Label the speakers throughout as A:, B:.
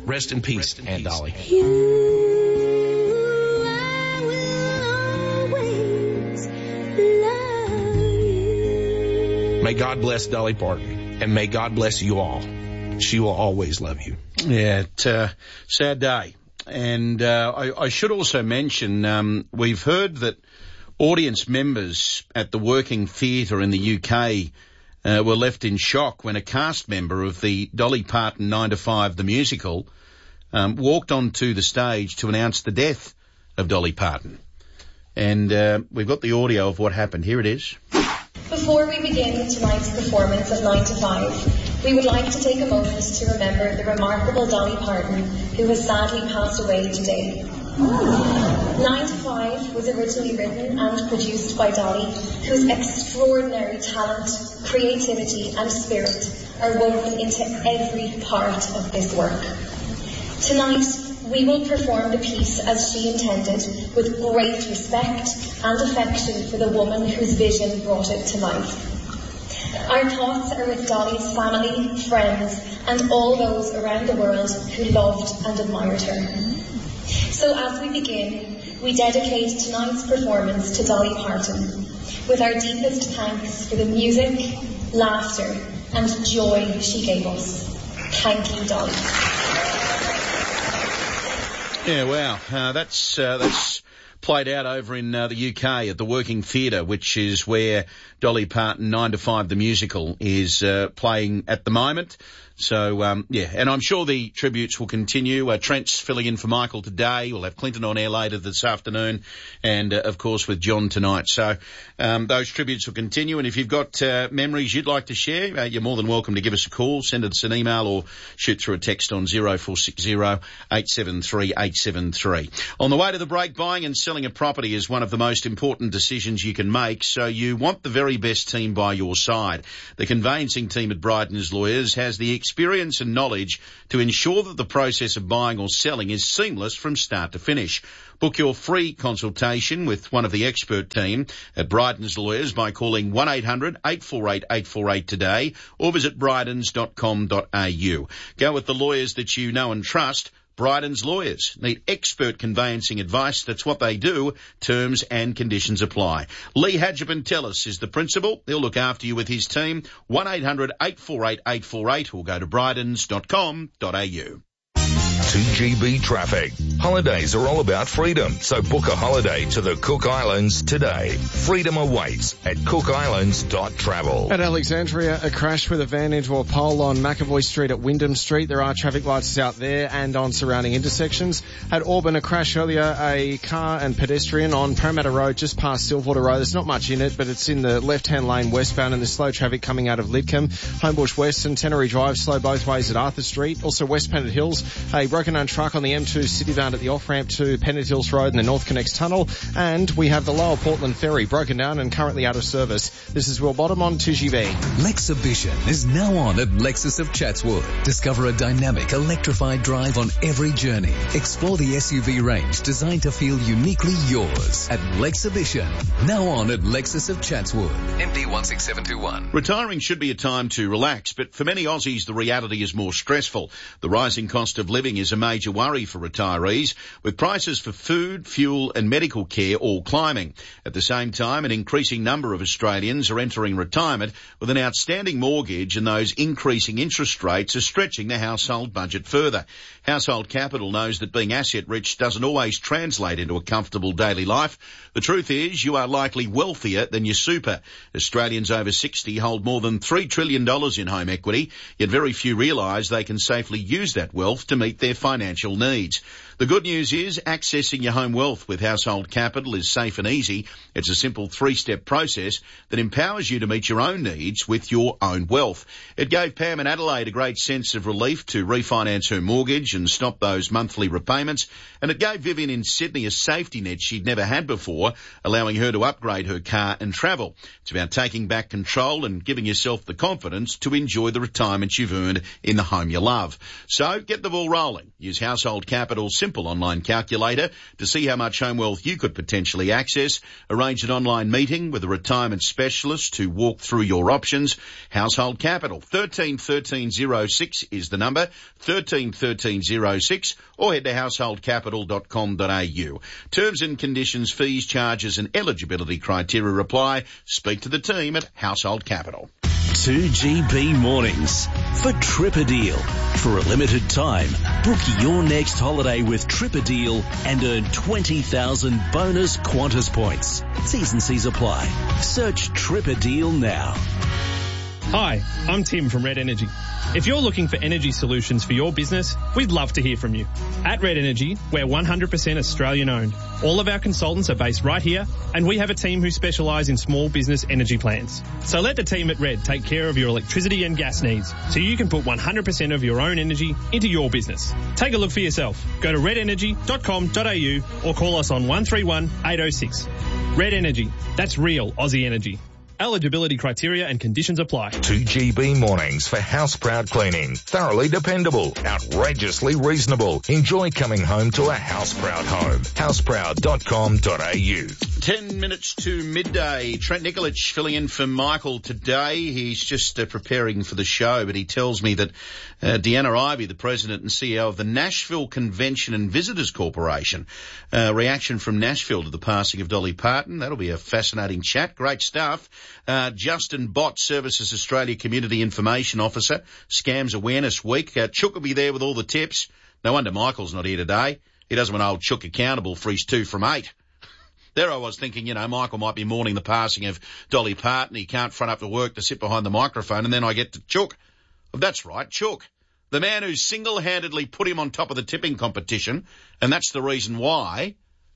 A: Rest in peace, Aunt Dolly.
B: I will always love you.
A: May God bless Dolly Parton, and may God bless you all. She will always love you.
C: Yeah, sad day. And I should also mention, we've heard that audience members at the Working Theatre in the UK were left in shock when a cast member of the Dolly Parton 9 to 5 the musical walked onto the stage to announce the death of Dolly Parton. And we've got the audio of what happened. Here it is.
D: Before we begin tonight's performance of 9 to 5, we would like to take a moment to remember the remarkable Dolly Parton, who has sadly passed away today. 9 to 5 was originally written and produced by Dolly, whose extraordinary talent, creativity and spirit are woven into every part of this work. Tonight, we will perform the piece as she intended, with great respect and affection for the woman whose vision brought it to life. Our thoughts are with Dolly's family, friends, and all those around the world who loved and admired her. So as we begin, we dedicate tonight's performance to Dolly Parton, with our deepest thanks for the music, laughter, and joy she gave us. Thank you, Dolly.
C: Yeah, wow. That's played out over in the UK at the Working Theatre, which is where Dolly Parton 9 to 5 the musical is playing at the moment. So, and I'm sure the tributes will continue. Trent's filling in for Michael today. We'll have Clinton on air later this afternoon and, of course, with John tonight. So, those tributes will continue. And if you've got memories you'd like to share, you're more than welcome to give us a call, send us an email or shoot through a text on 0460 873 873. On the way to the break, buying and selling a property is one of the most important decisions you can make, so you want the very best team by your side. The conveyancing team at Bryden's Lawyers has the experience and knowledge to ensure that the process of buying or selling is seamless from start to finish. Book your free consultation with one of the expert team at Bryden's Lawyers by calling 1-800-848-848 today or visit brydens.com.au. Go with the lawyers that you know and trust. Bryden's Lawyers need expert conveyancing advice. That's what they do. Terms and conditions apply. Lee Hadjipantelis is the principal. He'll look after you with his team. 1-800-848-848 or go to brydens.com.au.
E: 2GB traffic. Holidays are all about freedom, so book a holiday to the Cook Islands today. Freedom awaits at cookislands.travel.
F: At Alexandria, a crash with a van into a pole on McAvoy Street at Wyndham Street. There are traffic lights out there and on surrounding intersections. At Auburn, a crash earlier, a car and pedestrian on Parramatta Road just past Silverwater Road. There's not much in it, but it's in the left-hand lane westbound, and there's slow traffic coming out of Lidcombe. Homebush West and Tenery Drive slow both ways at Arthur Street. Also West Pennant Hills, a broken-down truck on the M2 Citybound at the off-ramp to Pennant Hills Road and the North Connects Tunnel. And we have the Lower Portland Ferry broken down and currently out of service. This is Will Bottom on 2GB.
G: Lexibition is now on at Lexus of Chatswood. Discover a dynamic, electrified drive on every journey. Explore the SUV range designed to feel uniquely yours at Lexibition. Now on at Lexus of Chatswood. MD 16721.
C: Retiring should be a time to relax, but for many Aussies, the reality is more stressful. The rising cost of living is a major worry for retirees, with prices for food, fuel and medical care all climbing. At the same time, an increasing number of Australians are entering retirement with an outstanding mortgage, and those increasing interest rates are stretching the household budget further. Household Capital knows that being asset-rich doesn't always translate into a comfortable daily life. The truth is, you are likely wealthier than your super. Australians over 60 hold more than $3 trillion in home equity, yet very few realise they can safely use that wealth to meet their financial needs. The good news is accessing your home wealth with Household Capital is safe and easy. It's a simple three-step process that empowers you to meet your own needs with your own wealth. It gave Pam in Adelaide a great sense of relief to refinance her mortgage and stop those monthly repayments. And it gave Vivian in Sydney a safety net she'd never had before, allowing her to upgrade her car and travel. It's about taking back control and giving yourself the confidence to enjoy the retirement you've earned in the home you love. So get the ball rolling Homewealthing. Use Household Capital's simple online calculator to see how much home wealth you could potentially access. Arrange an online meeting with a retirement specialist to walk through your options. Household Capital, 131306 is the number, 131306, or head to householdcapital.com.au. Terms and conditions, fees, charges and eligibility criteria apply. Speak to the team at Household Capital.
H: 2GB Mornings for Tripperdeal. For a limited time, book your next holiday with Tripperdeal and earn 20,000 bonus Qantas points. T's and C's apply. Search Tripperdeal now.
I: Hi, I'm Tim from Red Energy. If you're looking for energy solutions for your business, we'd love to hear from you. At Red Energy, we're 100% Australian owned. All of our consultants are based right here, and we have a team who specialise in small business energy plans. So let the team at Red take care of your electricity and gas needs, so you can put 100% of your own energy into your business. Take a look for yourself. Go to redenergy.com.au or call us on 131 806. Red Energy. That's real Aussie energy. Eligibility criteria and conditions apply.
E: 2GB Mornings for house proud cleaning. Thoroughly dependable. Outrageously reasonable. Enjoy coming home to a house proud home. houseproud.com.au.
C: 10 minutes to midday. Trent Nikolic filling in for Michael today. He's just preparing for the show, but he tells me that Deanna Ivey, the president and CEO of the Nashville Convention and Visitors Corporation, reaction from Nashville to the passing of Dolly Parton. That'll be a fascinating chat. Great stuff. Justin Bott, Services Australia Community Information Officer, Scams Awareness Week. Chook will be there with all the tips. No wonder Michael's not here today. He doesn't want old Chook accountable for his 2 from 8. There I was thinking, Michael might be mourning the passing of Dolly Parton. He can't front up to work to sit behind the microphone, and then I get to Chook. Well, that's right, Chook. The man who single-handedly put him on top of the tipping competition, and that's the reason why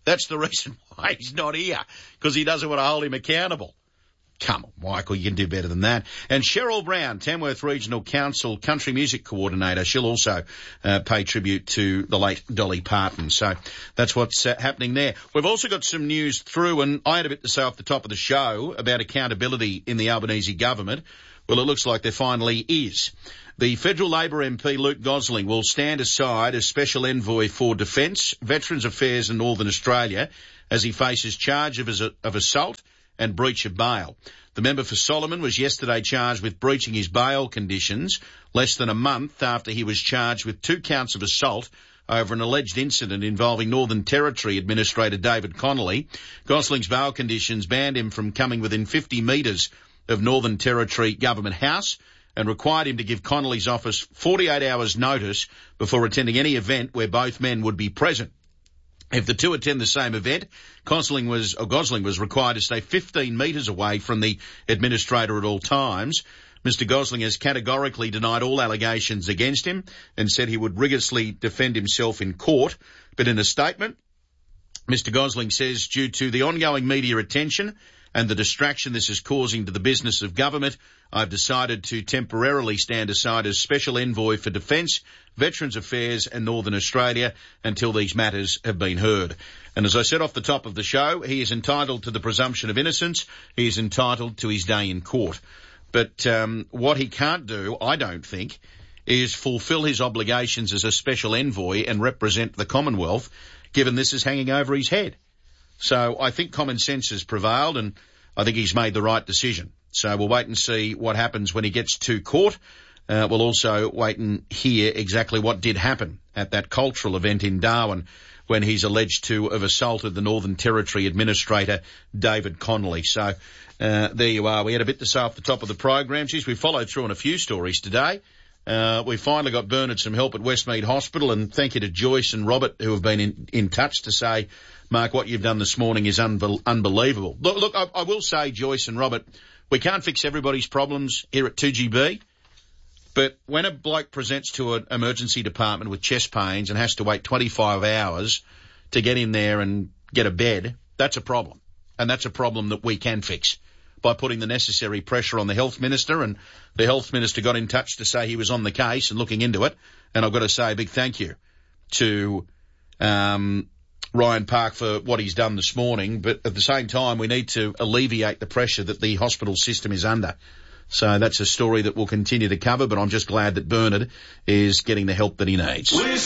C: he's not here, because he doesn't want to hold him accountable. Come on, Michael, you can do better than that. And Cheryl Brown, Tamworth Regional Council Country Music Coordinator, she'll also pay tribute to the late Dolly Parton. So that's what's happening there. We've also got some news through, and I had a bit to say off the top of the show about accountability in the Albanese government. Well, it looks like there finally is. The Federal Labor MP Luke Gosling will stand aside as Special Envoy for Defence, Veterans Affairs in Northern Australia as he faces charge of assault and breach of bail. The member for Solomon was yesterday charged with breaching his bail conditions less than a month after he was charged with 2 counts of assault over an alleged incident involving Northern Territory Administrator David Connolly. Gosling's bail conditions banned him from coming within 50 metres of Northern Territory Government House and required him to give Connolly's office 48 hours notice before attending any event where both men would be present. If the two attend the same event, Gosling was required to stay 15 metres away from the administrator at all times. Mr. Gosling has categorically denied all allegations against him and said he would rigorously defend himself in court. But in a statement, Mr. Gosling says, due to the ongoing media attention and the distraction this is causing to the business of government, I've decided to temporarily stand aside as Special Envoy for Defence, Veterans Affairs and Northern Australia until these matters have been heard. And as I said off the top of the show, he is entitled to the presumption of innocence. He is entitled to his day in court. But what he can't do, I don't think, is fulfil his obligations as a Special Envoy and represent the Commonwealth, given this is hanging over his head. So I think common sense has prevailed, and I think he's made the right decision. So we'll wait and see what happens when he gets to court. We'll also wait and hear exactly what did happen at that cultural event in Darwin when he's alleged to have assaulted the Northern Territory Administrator, David Connolly. So there you are. We had a bit to say off the top of the program. Geez, we followed through on a few stories today. We finally got Bernard some help at Westmead Hospital, and thank you to Joyce and Robert who have been in touch to say, Mark, what you've done this morning is unbelievable. Look, I will say, Joyce and Robert, we can't fix everybody's problems here at 2GB, but when a bloke presents to an emergency department with chest pains and has to wait 25 hours to get in there and get a bed, that's a problem. And that's a problem that we can fix by putting the necessary pressure on the Health Minister, and the Health Minister got in touch to say he was on the case and looking into it. And I've got to say a big thank you to Ryan Park for what he's done this morning. But at the same time, we need to alleviate the pressure that the hospital system is under. So that's a story that we'll continue to cover, but I'm just glad that Bernard is getting the help that he needs.